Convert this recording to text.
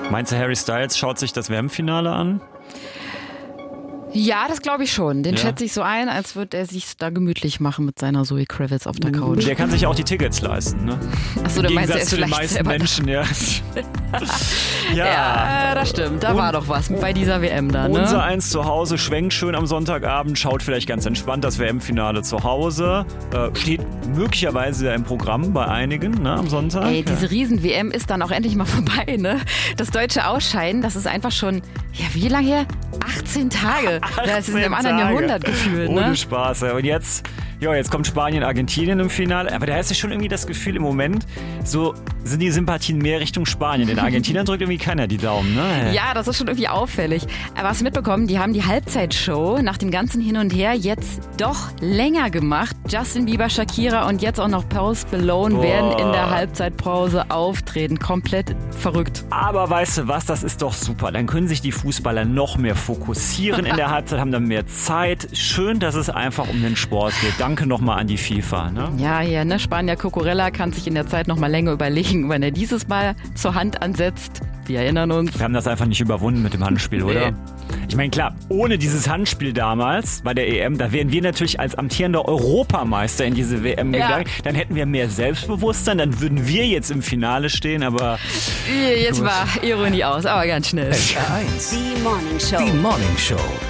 Meinst du, Harry Styles schaut sich das WM-Finale an? Ja, das glaube ich schon. Den Ja. schätze ich so ein, als würde er sich da gemütlich machen mit seiner Zoe Kravitz auf der Couch. Der kann sich auch die Tickets leisten, ne? Achso, du Im meinst, er Gegensatz ist zu den vielleicht meisten selber Menschen, ja. Ja, das stimmt. Da war doch was bei dieser WM da, ne? Unser Eins zu Hause schwenkt schön am Sonntagabend, schaut vielleicht ganz entspannt das WM-Finale zu Hause. Steht möglicherweise im Programm bei einigen, ne, am Sonntag. Ey, diese Riesen-WM ist dann auch endlich mal vorbei, ne? Das deutsche Ausscheiden, das ist einfach schon, ja, wie lange her? 18 Tage. Das ist in einem anderen Jahrhundert gefühlt, ne? Ohne Spaß. Ja. Und jetzt kommt Spanien, Argentinien im Finale. Aber da hast du schon irgendwie das Gefühl im Moment, so sind die Sympathien mehr Richtung Spanien. Den Argentinern drückt irgendwie keiner die Daumen, ne? Ja, das ist schon irgendwie auffällig. Aber hast du mitbekommen, die haben die Halbzeitshow nach dem ganzen Hin und Her jetzt doch länger gemacht. Justin Bieber, Shakira und jetzt auch noch Post Malone werden in der Halbzeitpause auftreten. Komplett verrückt. Aber weißt du was, das ist doch super. Dann können sich die Fußballer noch mehr fokussieren in der Halbzeit, haben dann mehr Zeit. Schön, dass es einfach um den Sport geht. Danke nochmal an die FIFA. Ne? Ja, hier, ne? Spanier Cucurella kann sich in der Zeit noch mal länger überlegen, wenn er dieses Mal zur Hand ansetzt. Wir erinnern uns. Wir haben das einfach nicht überwunden mit dem Handspiel, oder? Nee. Ich meine, klar, ohne dieses Handspiel damals bei der EM, da wären wir natürlich als amtierender Europameister in diese WM gegangen. Dann hätten wir mehr Selbstbewusstsein, dann würden wir jetzt im Finale stehen, aber... Jetzt war Ironie aus, aber ganz schnell. SR1. Die Morning Show. Die Morning Show.